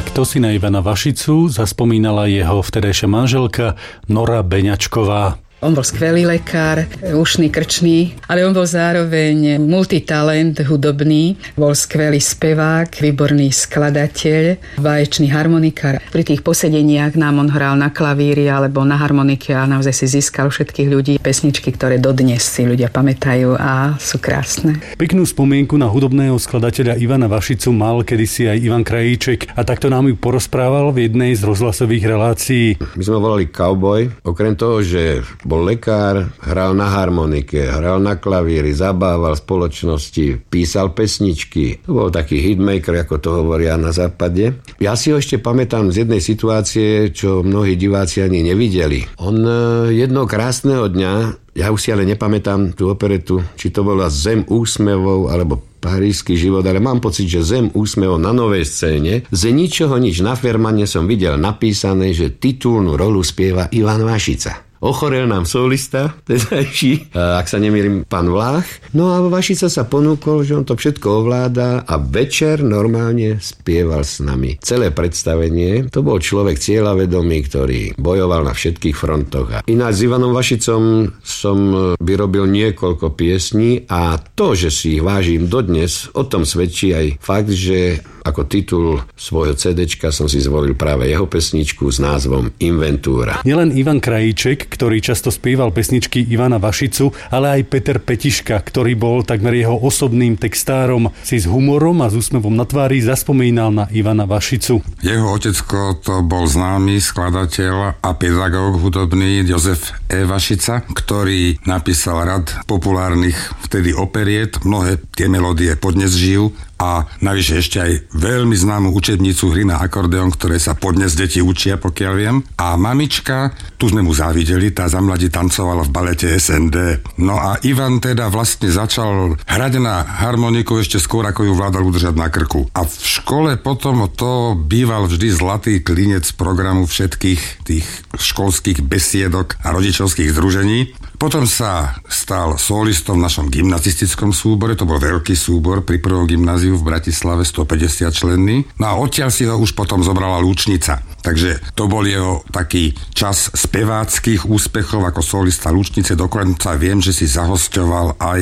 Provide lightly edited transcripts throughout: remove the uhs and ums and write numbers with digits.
Takto si na Ivana Vašicu zaspomínala jeho vtedajšia manželka Nora Beňačková. On bol skvelý lekár, ušný, krčný, ale on bol zároveň multitalent hudobný, bol skvelý spevák, výborný skladateľ, báječný harmonikár. Pri tých posedeniach nám on hral na klavíri alebo na harmonike a naozaj si získal všetkých ľudí pesničky, ktoré dodnes si ľudia pamätajú a sú krásne. Peknú spomienku na hudobného skladateľa Ivana Vašicu mal kedysi aj Ivan Krajíček a takto nám ju porozprával v jednej z rozhlasových relácií. My sme volali Cowboy, okrem toho, že bol lekár, hral na harmonike, hral na klavíri, zabával spoločnosti, písal pesničky. To bol taký hitmaker, ako to hovoria na západe. Ja si ho ešte pamätám z jednej situácie, čo mnohí diváci ani nevideli. On jedného krásneho dňa, ja už si ale nepamätám tú operetu, či to bola Zem úsmevov, alebo Parížský život, ale mám pocit, že Zem úsmevov na Novej scéne. Z ničoho nič na Fermane som videl napísané, že titulnú rolu spieva Ivan Vašica. Ochorel nám solista, tedajší, ak sa nemýlim, pán Vlách. No a Vašica sa ponúkol, že on to všetko ovláda a večer normálne spieval s nami. Celé predstavenie, to bol človek cieľavedomý, ktorý bojoval na všetkých frontoch. A ináč s Ivanom Vašicom som vyrobil niekoľko piesní a to, že si ich vážim dodnes, o tom svedčí aj fakt, že ako titul svojho CDčka som si zvolil práve jeho pesničku s názvom Inventúra. Nielen Ivan Krajíček, ktorý často spieval pesničky Ivana Vašicu, ale aj Peter Petiška, ktorý bol takmer jeho osobným textárom, si s humorom a s úsmevom na tvári zaspomínal na Ivana Vašicu. Jeho otecko to bol známy skladateľ a pedagóg hudobný Jozef E. Vašica, ktorý napísal rad populárnych vtedy operiet, mnohé tie melódie podnes žijú a navyše ešte aj veľmi známu učebnicu hry na akordeon, ktoré sa podnes deti učia, pokiaľ viem. A mamička, tu sme mu závideli, tá za mladí tancovala v balete SND. No a Ivan teda vlastne začal hrať na harmoniku ešte skôr, ako ju vládal udržať na krku. A v škole potom to býval vždy zlatý klinec programu všetkých tých školských besiedok a rodičovských združení. Potom sa stal solistom v našom gymnazistickom súbore, to bol veľký súbor pri prvom gymnáziu v Bratislave, 150 členný. No a odtiaľ si ho už potom zobrala Lučnica. Takže to bol jeho taký čas speváckých úspechov ako solista Lučnice. Dokonca viem, že si zahosťoval aj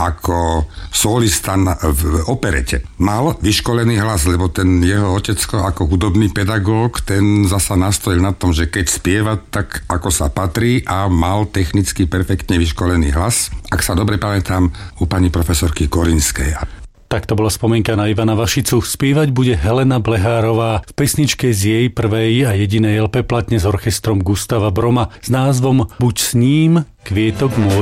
ako solista v operete. Mal vyškolený hlas, lebo ten jeho otecko ako hudobný pedagóg, ten zasa nastojil na tom, že keď spieva, tak ako sa patrí a mal technicky perfektne vyškolený hlas. Ak sa dobre pamätám, u pani profesorky Korinskej. Tak to bola spomienka na Ivana Vašicu. Spievať bude Helena Blehárová v pesničke z jej prvej a jedinej LP platne s orchestrom Gustava Broma s názvom Buď s ním, kvietok môj.